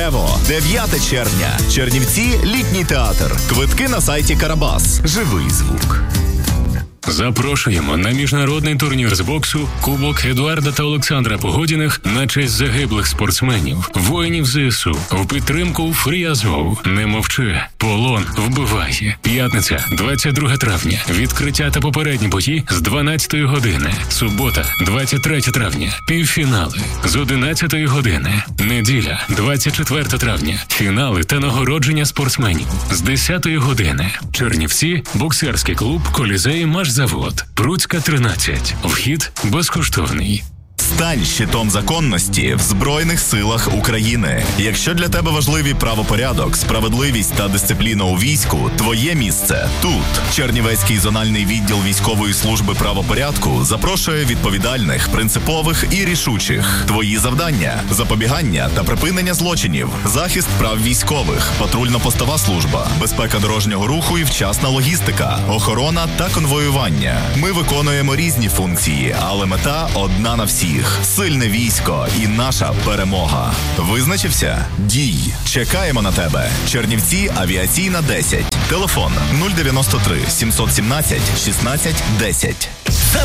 Рево, 9 червня. Чернівці, літній театр. Квитки на сайті Карабас. Живий звук. Запрошуємо на міжнародний турнір з боксу Кубок Едуарда та Олександра Погодіних на честь загиблих спортсменів, воїнів ЗСУ, в підтримку Free Azov. Не мовчи, полон вбиває. П'ятниця, 22 травня. Відкриття та попередні бої з 12 години. Субота, 23 травня. Півфінали з 11 години. Неділя, 24 травня. Фінали та нагородження спортсменів з 10 години. Чернівці, боксерський клуб Колізей Машзавод. Пруцька, 13. Вхід безкоштовний. Стань щитом законності в Збройних силах України. Якщо для тебе важливі правопорядок, справедливість та дисципліна у війську, твоє місце тут. Чернівецький зональний відділ військової служби правопорядку запрошує відповідальних, принципових і рішучих. Твої завдання – запобігання та припинення злочинів, захист прав військових, патрульно-постова служба, безпека дорожнього руху і вчасна логістика, охорона та конвоювання. Ми виконуємо різні функції, але мета одна на всіх. Сильне військо і наша перемога. Визначився? Дій! Чекаємо на тебе. Чернівці, авіаційна 10. Телефон 093 717 16 10.